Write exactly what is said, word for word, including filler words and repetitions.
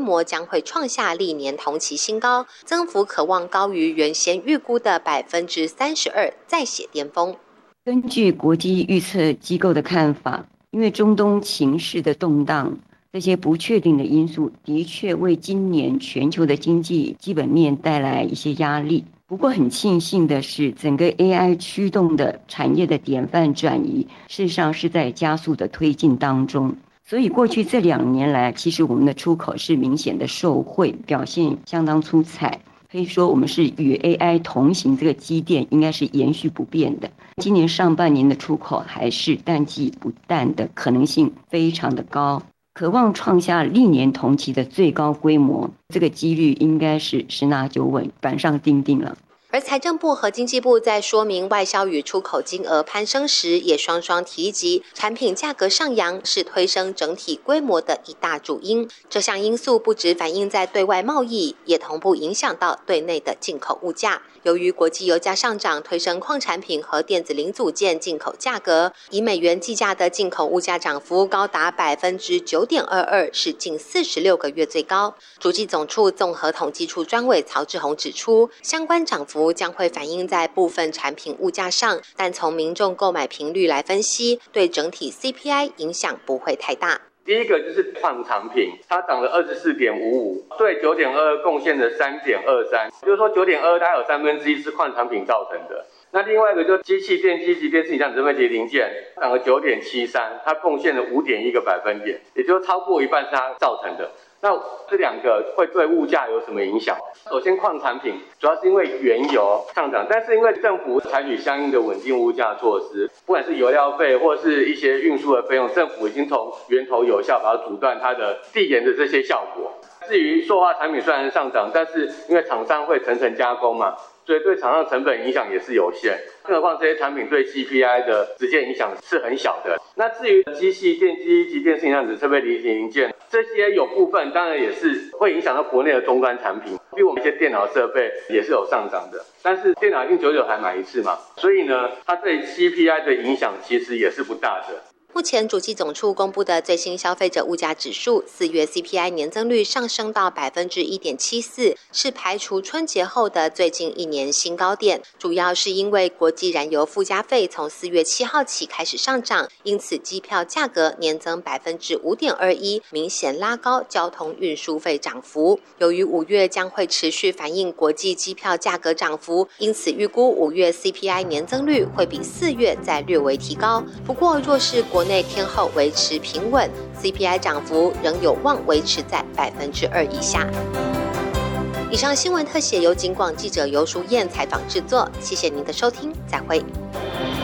模将会创下历年同期新高，增幅可望高于原先预估的百分之三十二，再写巅峰。 根据国际预测机构的看法，因为中东情势的动荡，这些不确定的因素的确为今年全球的经济基本面带来一些压力。不过很庆幸的是，整个 A I 驱动的产业的典范转移，事实上是在加速的推进当中。所以过去这两年来，其实我们的出口是明显的受惠，表现相当出彩。可以说我们是与 A I 同行，这个基调应该是延续不变的。今年上半年的出口还是淡季不淡的可能性非常的高，渴望创下历年同期的最高规模，这个几率应该是十拿九稳，板上钉钉了。 而财政部和经济部在说明外销与出口金额攀升时，也双双提及产品价格上扬是推升整体规模的一大主因。这项因素不只反映在对外贸易，也同步影响到对内的进口物价。由于国际油价上涨，推升矿产品和电子零组件进口价格，以美元计价的进口物价涨幅高达百分之九点二二，是近四十六个月最高。主计总处综合统计处专委曹志宏指出，相关涨幅将会反映在部分产品物价上，但从民众购买频率来分析，对整体 C P I 影响不会太大。 第一个就是矿产品，它涨了二十四点五五，对九点二二贡献了三点二三，就是说九点二二大概有三分之一是矿产品造成的。那另外一个就是机器电机及电视影像整体零件涨了九点七三，它贡献了五点一个百分点，也就是超过一半是它造成的。那这两个会对物价有什么影响？首先，矿产品主要是因为原油上涨，但是因为政府采取相应的稳定物价措施，不管是油料费或是一些运输的费用，政府已经从源头有效把它阻断它的递延的这些效果。至于塑化产品虽然上涨，但是因为厂商会层层加工嘛，所以对厂商成本影响也是有限，更何况这些产品对 C P I 的直接影响是很小的。那至于机器、电机及电视影像设备零零件，这些有部分当然也是会影响到国内的终端产品，比如我们一些电脑设备也是有上涨的，但是电脑一定久久才买一次嘛，所以呢，它对 C P I 的影响其实也是不大的。 目前主计总处公布的最新消费者物价指数，四月 C P I 年增率上升到百分之一点七四，是排除春节后的最近一年新高点。主要是因为国际燃油附加费从四月七号起开始上涨，因此机票价格年增百分之五点二一，明显拉高交通运输费涨幅。由于五月将会持续反映国际机票价格涨幅，因此预估五月 C P I 年增率会比四月再略微提高。不过，若是国内天后维持平稳 ，C P I 涨幅仍有望维持在百分之二以下。以上新闻特写由警广记者游淑燕采访制作，谢谢您的收听，再会。